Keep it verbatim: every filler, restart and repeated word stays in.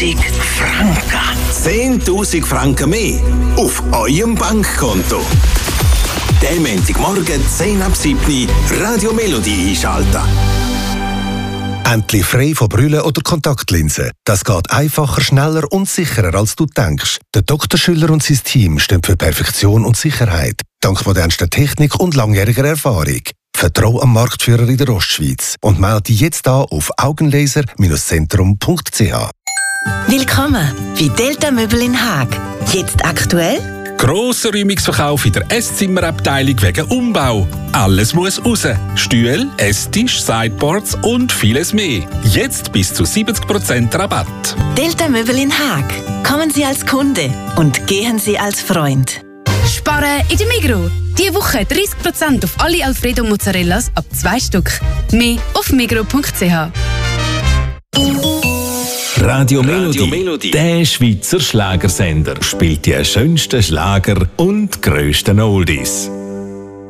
zehntausend Franken. zehntausend Franken mehr auf eurem Bankkonto. Den Montagmorgen zehn ab sieben Radio Melodie einschalten. Endlich frei von Brille oder Kontaktlinsen. Das geht einfacher, schneller und sicherer, als du denkst. Der Doktor Schüller und sein Team stehen für Perfektion und Sicherheit. Dank modernster Technik und langjähriger Erfahrung. Vertrau am Marktführer in der Ostschweiz und melde dich jetzt an auf augenlaser Zentrum punkt c h. Willkommen bei Delta Möbel in Haag. Jetzt aktuell? Grosser Räumungsverkauf in der Esszimmerabteilung wegen Umbau. Alles muss raus. Stühle, Esstisch, Sideboards und vieles mehr. Jetzt bis zu siebzig Prozent Rabatt. Delta Möbel in Haag. Kommen Sie als Kunde und gehen Sie als Freund. Sparen in der Migros. Diese Woche dreißig Prozent auf alle Alfredo Mozzarellas ab zwei Stück. Mehr auf migros punkt c h. Radio Melodie, der Schweizer Schlagersender, spielt die schönsten Schlager und grössten Oldies.